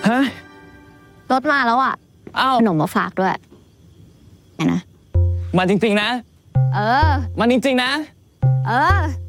ฮะรถมาแล้วอ่ะอ้าวขนมมาฝากด้วยไงนะมาจริงๆนะเออมาจริงๆนะเออ